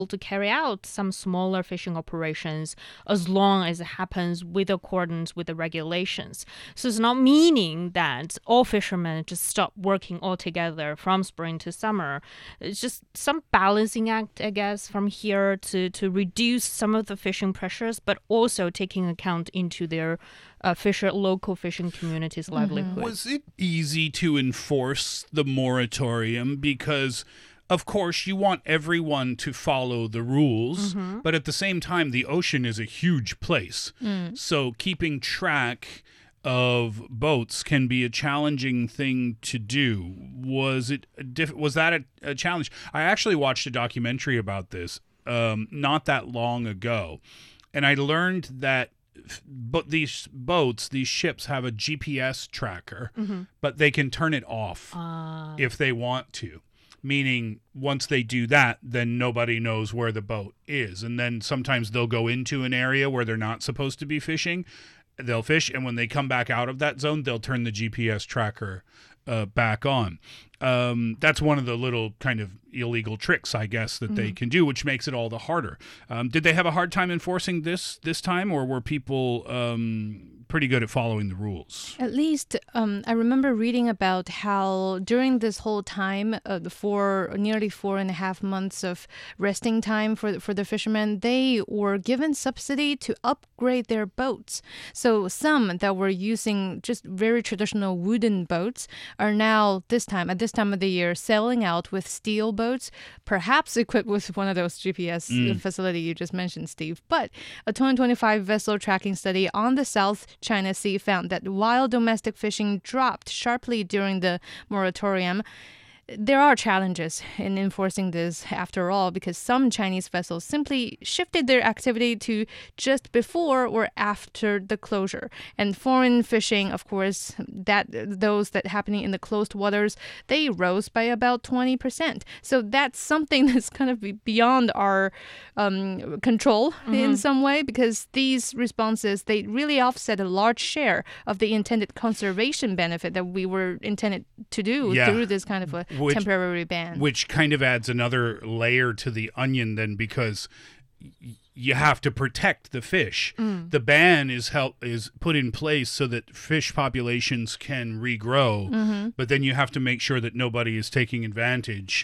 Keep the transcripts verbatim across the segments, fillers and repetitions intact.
to carry out some smaller fishing operations as long as it happens with accordance with the regulations. So it's not meaning that all fishermen just stop working altogether from spring to summer. It's just some balancing act, I guess, from here to, to reduce some of the fishing pressures, but also taking account into their uh, fisher local fishing communities' livelihood. Was it easy to enforce the moratorium? Because of course, you want everyone to follow the rules, mm-hmm. but at the same time, the ocean is a huge place. Mm. So keeping track of boats can be a challenging thing to do. Was it a diff- was that a, a challenge? I actually watched a documentary about this um, not that long ago, and I learned that but these boats, these ships have a G P S tracker, mm-hmm. but they can turn it off uh. if they want to. Meaning once they do that, then nobody knows where the boat is. And then sometimes they'll go into an area where they're not supposed to be fishing. They'll fish, and when they come back out of that zone, they'll turn the G P S tracker uh, back on. Um, that's one of the little kind of illegal tricks, I guess, that mm-hmm. they can do, which makes it all the harder. Um, did they have a hard time enforcing this this time, or were people um, pretty good at following the rules? At least um, I remember reading about how during this whole time, uh, the four, nearly four and a half months of resting time for, for the fishermen, they were given subsidy to upgrade their boats. So some that were using just very traditional wooden boats are now, this time, at this time of the year, sailing out with steel boats, perhaps equipped with one of those G P S mm. facility you just mentioned, Steve. But a twenty twenty-five vessel tracking study on the South China Sea found that while domestic fishing dropped sharply during the moratorium, there are challenges in enforcing this after all, because some Chinese vessels simply shifted their activity to just before or after the closure. And foreign fishing, of course, that those that happening in the closed waters, they rose by about twenty percent. So that's something that's kind of beyond our um, control mm-hmm. in some way, because these responses, they really offset a large share of the intended conservation benefit that we were intended to do yeah. through this kind of a Which, temporary ban. Which kind of adds another layer to the onion then, because y- you have to protect the fish. Mm. The ban is help is put in place so that fish populations can regrow, mm-hmm. but then you have to make sure that nobody is taking advantage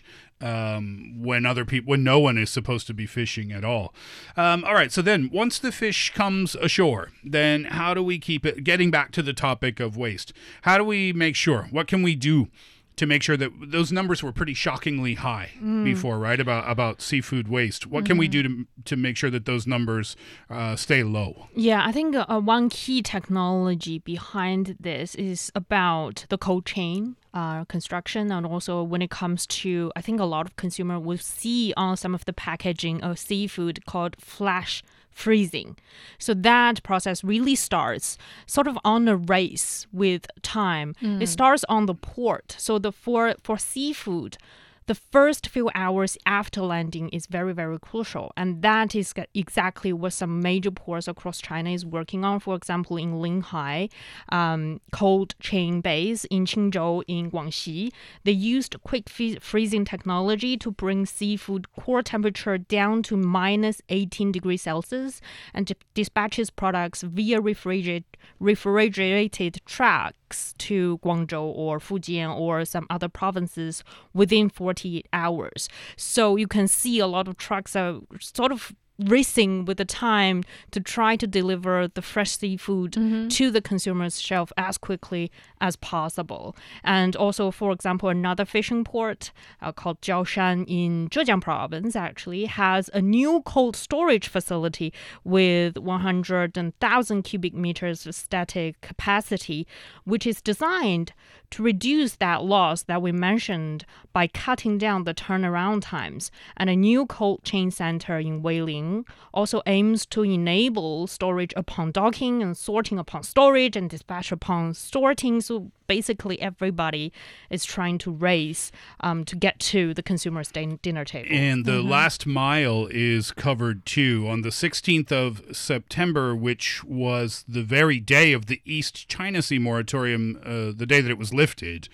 um, when other people, when no one is supposed to be fishing at all. Um, all right, so then once the fish comes ashore, then how do we keep it, getting back to the topic of waste, how do we make sure, what can we do to make sure that those numbers were pretty shockingly high mm. before, right, about about seafood waste? What mm. can we do to to make sure that those numbers uh, stay low? Yeah, I think uh, one key technology behind this is about the cold chain uh, construction, and also when it comes to, I think a lot of consumers will see on some of the packaging of seafood called flash freezing. So that process really starts sort of on a race with time. Mm. It starts on the port. So the for for seafood, the first few hours after landing is very, very crucial. And that is exactly what some major ports across China is working on. For example, in Linhai, um, cold chain base in Qingzhou in Guangxi, they used quick f- freezing technology to bring seafood core temperature down to minus eighteen degrees Celsius and dispatches products via refrigerate, refrigerated trucks to Guangzhou or Fujian or some other provinces within forty-eight hours. So you can see a lot of trucks are sort of racing with the time to try to deliver the fresh seafood mm-hmm. to the consumer's shelf as quickly as possible. And also, for example, another fishing port uh, called Jiaoshan in Zhejiang province actually has a new cold storage facility with one hundred thousand cubic meters of static capacity, which is designed to reduce that loss that we mentioned by cutting down the turnaround times. And a new cold chain center in Weiling also aims to enable storage upon docking and sorting upon storage and dispatch upon sorting. So basically everybody is trying to race um, to get to the consumer's din- dinner table. And the mm-hmm. last mile is covered too. On the sixteenth of September, which was the very day of the East China Sea moratorium, uh, the day that it was lifted,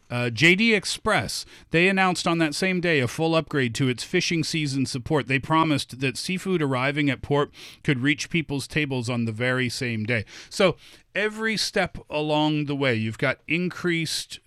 Uh, J D Express, they announced on that same day a full upgrade to its fishing season support. They promised that seafood arriving at port could reach people's tables on the very same day. So every step along the way, you've got increased,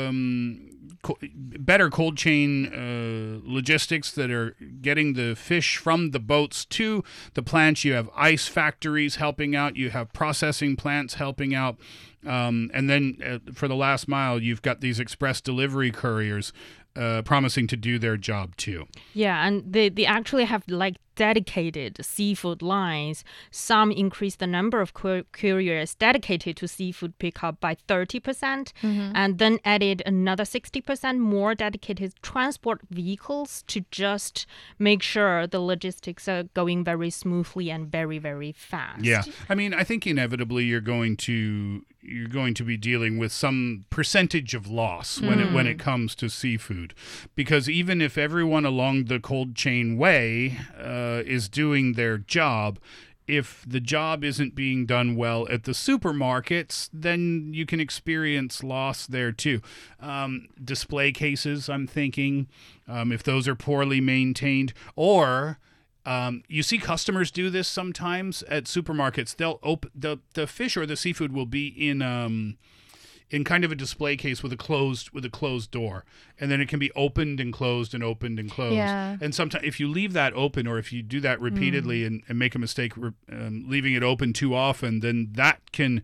um, co- better cold chain uh, logistics that are getting the fish from the boats to the plants. You have ice factories helping out. You have processing plants helping out. Um, and then uh, for the last mile, you've got these express delivery couriers uh, promising to do their job too. Yeah, and they, they actually have like dedicated seafood lines. Some increase the number of cour- couriers dedicated to seafood pickup by thirty percent, mm-hmm. and then added another sixty percent more dedicated transport vehicles to just make sure the logistics are going very smoothly and very, very fast. Yeah, I mean, I think inevitably you're going to you're going to be dealing with some percentage of loss when mm. it when it comes to seafood, because even if everyone along the cold chain way uh, is doing their job, if the job isn't being done well at the supermarkets, then you can experience loss there too. Um, display cases, I'm thinking, um, if those are poorly maintained, or Um, you see customers do this sometimes at supermarkets. They'll open the the fish or the seafood will be in um in kind of a display case with a closed with a closed door, and then it can be opened and closed and opened and closed. Yeah. And sometimes if you leave that open, or if you do that repeatedly mm. and, and make a mistake um, leaving it open too often, then that can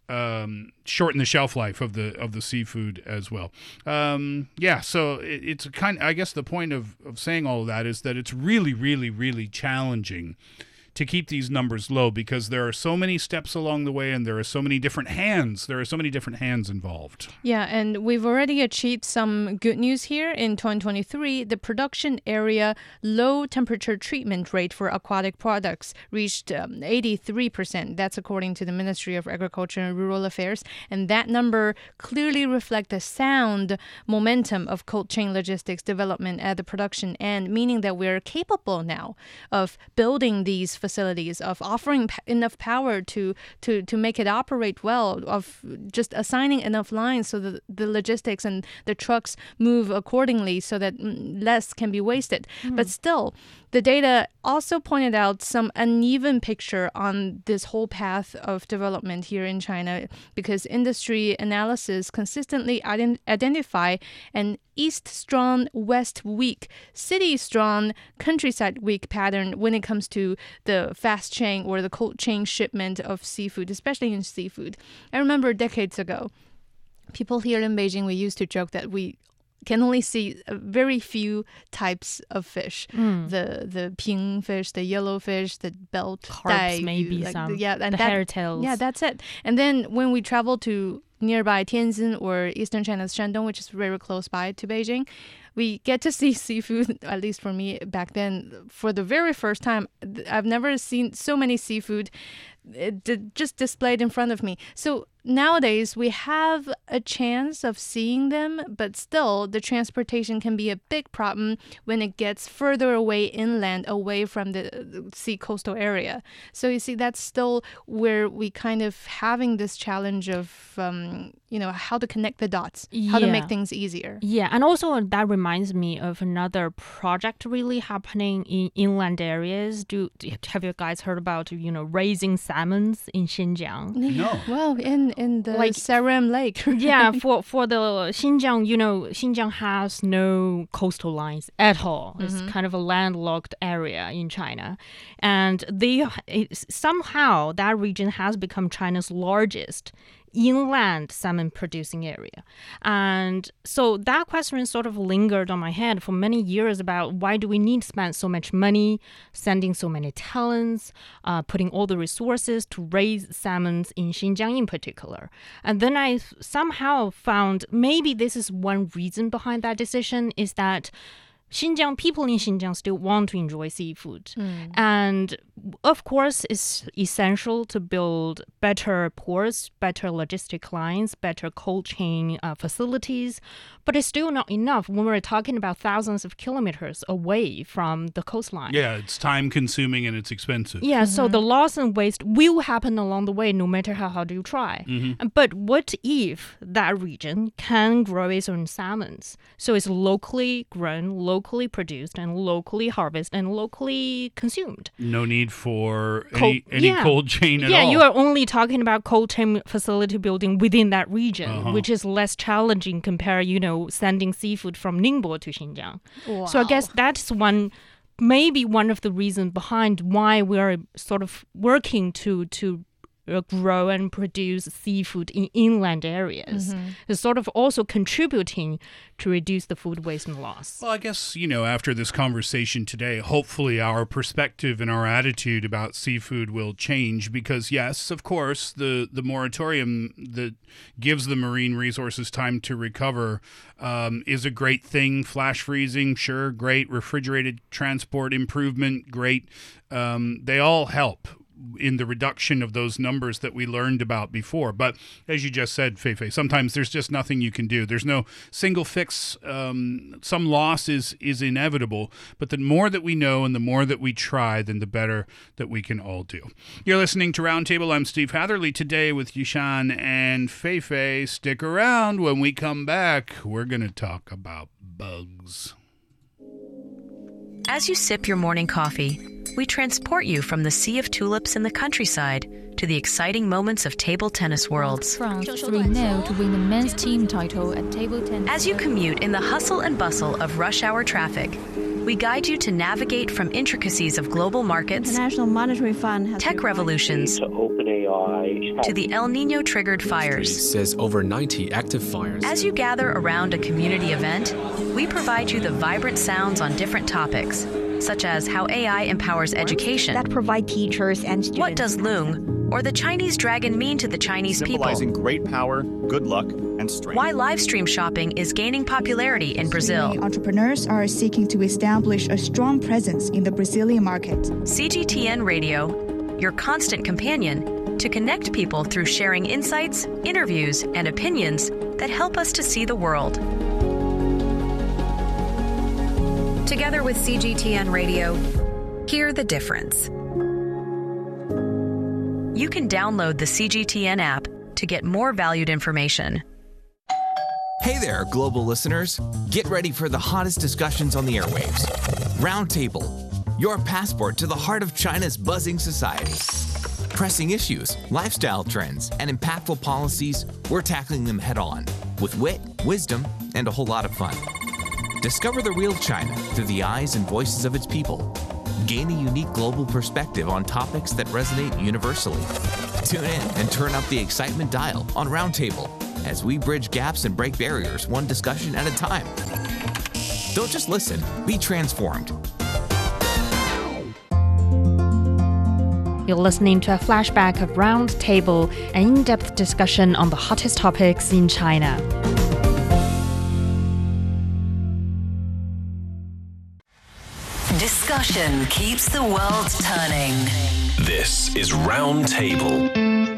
Um, shorten the shelf life of the of the seafood as well. Um, yeah, so it, it's a kind. I guess the point of, of saying all of that is that it's really, really, really challenging to keep these numbers low, because there are so many steps along the way and there are so many different hands. There are so many different hands involved. Yeah, and we've already achieved some good news here. In twenty twenty-three, the production area low temperature treatment rate for aquatic products reached um, eighty-three percent. That's according to the Ministry of Agriculture and Rural Affairs. And that number clearly reflects the sound momentum of cold chain logistics development at the production end, meaning that we're capable now of building these facilities, of offering p- enough power to, to, to make it operate well, of just assigning enough lines so that the logistics and the trucks move accordingly so that less can be wasted. Mm. But still, the data also pointed out some uneven picture on this whole path of development here in China, because industry analysis consistently ident- identify an East strong, West weak, city strong, countryside weak pattern when it comes to the fast chain or the cold chain shipment of seafood, especially in seafood. I remember decades ago, people here in Beijing, we used to joke that we can only see very few types of fish. Mm. The the ping fish, the yellow fish, the belt carps, dai, maybe like, some. Yeah, and the that, hairtails. Yeah, that's it. And then when we travel to nearby Tianjin or Eastern China's Shandong, which is very close by to Beijing, we get to see seafood, at least for me back then, for the very first time. I've never seen so many seafood it, just displayed in front of me. So nowadays, we have a chance of seeing them, but still, the transportation can be a big problem when it gets further away inland, away from the sea coastal area. So you see, that's still where we kind of having this challenge of, um, you know, how to connect the dots, how yeah. to make things easier. Yeah, and also that reminds me of another project really happening in inland areas. Do have you guys heard about, you know, raising salmons in Xinjiang? No. Well, in in the like, Saram Lake. Right? Yeah, for for the Xinjiang, you know, Xinjiang has no coastal lines at all. Mm-hmm. It's kind of a landlocked area in China, and they somehow that region has become China's largest inland salmon producing area. And so that question sort of lingered on my head for many years about why do we need to spend so much money, sending so many talents, uh, putting all the resources to raise salmons in Xinjiang in particular. And then I somehow found maybe this is one reason behind that decision is that Xinjiang, people in Xinjiang still want to enjoy seafood. Mm. And of course, it's essential to build better ports, better logistic lines, better cold chain uh, facilities. But it's still not enough when we're talking about thousands of kilometers away from the coastline. Yeah, it's time consuming and it's expensive. Yeah, so the loss and waste will happen along the way no matter how hard you try. Mm-hmm. But what if that region can grow its own salmons? So it's locally grown, locally produced, and locally harvested and locally consumed. No need for Cold- any, any yeah. cold chain at yeah, all. you are only talking about cold chain facility building within that region, Uh-huh. which is less challenging compared, you know, sending seafood from Ningbo to Xinjiang. Wow. So I guess that's one, maybe one of the reasons behind why we are sort of working to to uh, grow and produce seafood in inland areas. It's sort of also contributing to reduce the food waste and loss. Well, I guess, you know, after this conversation today, hopefully our perspective and our attitude about seafood will change because, yes, of course, the, the moratorium that gives the marine resources time to recover um, is a great thing. Flash freezing, sure, great. Refrigerated transport improvement, great. Um, they all help in the reduction of those numbers that we learned about before. But as you just said, Feifei, sometimes there's just nothing you can do. There's no single fix. Um, some loss is, is inevitable, but the more that we know and the more that we try, then the better that we can all do. You're listening to Roundtable. I'm Steve Hatherley today with Yishan and Feifei. Stick around. When we come back, we're going to talk about bugs. As you sip your morning coffee, we transport you from the sea of tulips in the countryside to the exciting moments of table tennis worlds. France three nil to win the men's team title at table tennis. As you commute in the hustle and bustle of rush hour traffic, we guide you to navigate from intricacies of global markets, International Monetary Fund has tech revolutions, to OpenAI to the El Nino-triggered fires. Says over ninety active fires. As you gather around a community event, we provide you the vibrant sounds on different topics, such as how A I empowers education, that provide teachers and students. what does Loong or the Chinese dragon mean to the Chinese people, symbolizing great power, good luck, and strength. why live stream shopping is gaining popularity in Brazil. Entrepreneurs are seeking to establish a strong presence in the Brazilian market. C G T N Radio, your constant companion to connect people through sharing insights, interviews, and opinions that help us to see the world. Together with C G T N Radio, hear the difference. You can download the C G T N app to get more valued information. Hey there, global listeners. Get ready for the hottest discussions on the airwaves. Roundtable, your passport to the heart of China's buzzing society. Pressing issues, lifestyle trends, and impactful policies, we're tackling them head on with wit, wisdom, and a whole lot of fun. Discover the real China through the eyes and voices of its people. Gain a unique global perspective on topics that resonate universally. Tune in and turn up the excitement dial on Roundtable as we bridge gaps and break barriers one discussion at a time. Don't just listen, be transformed. You're listening to a flashback of Roundtable, an in-depth discussion on the hottest topics in China. Discussion keeps the world turning. This is Roundtable.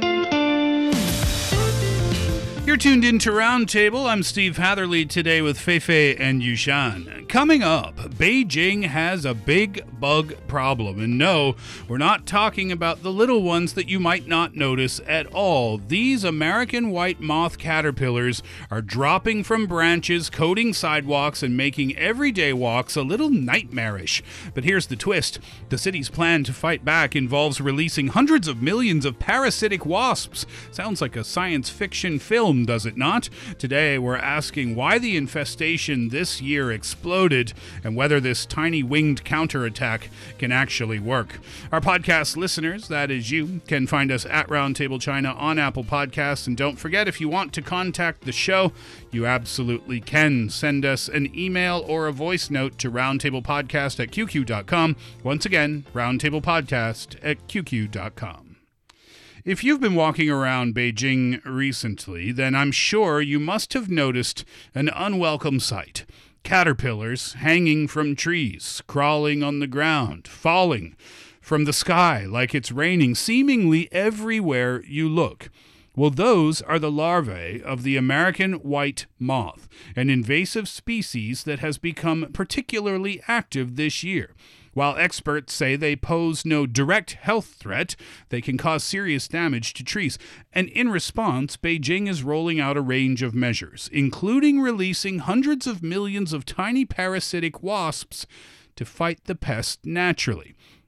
You're tuned into Roundtable. I'm Steve Hatherley today with Feifei and Yushan. Coming up, Beijing has a big bug problem. And no, we're not talking about the little ones that you might not notice at all. These American white moth caterpillars are dropping from branches, coating sidewalks, and making everyday walks a little nightmarish. But here's the twist. The city's plan to fight back involves releasing hundreds of millions of parasitic wasps. Sounds like a science fiction film, does it not? Today, we're asking why the infestation this year exploded and whether this tiny winged counterattack can actually work. Our podcast listeners, that is you, can find us at Roundtable China on Apple Podcasts. And don't forget, if you want to contact the show, you absolutely can. Send us an email or a voice note to roundtablepodcast at q q dot com. Once again, roundtablepodcast at q q dot com. If you've been walking around Beijing recently, then I'm sure you must have noticed an unwelcome sight. Caterpillars hanging from trees, crawling on the ground, falling from the sky like it's raining, seemingly everywhere you look. Well, those are the larvae of the American white moth, an invasive species that has become particularly active this year. While experts say they pose no direct health threat, they can cause serious damage to trees. And in response, Beijing is rolling out a range of measures, including releasing hundreds of millions of tiny parasitic wasps to fight the pest naturally.